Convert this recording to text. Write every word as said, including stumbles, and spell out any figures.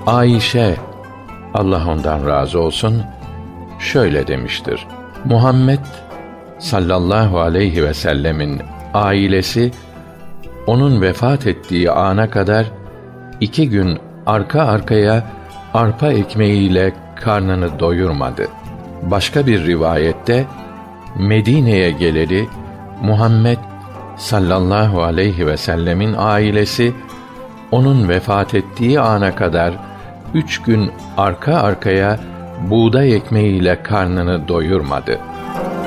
Ayşe, Allah ondan razı olsun, şöyle demiştir: Muhammed sallallahu aleyhi ve sellemin ailesi onun vefat ettiği ana kadar iki gün arka arkaya arpa ekmeğiyle karnını doyurmadı. Başka bir rivayette Medine'ye geleli Muhammed sallallahu aleyhi ve sellemin ailesi onun vefat ettiği ana kadar üç gün arka arkaya buğday ekmeğiyle karnını doyurmadı.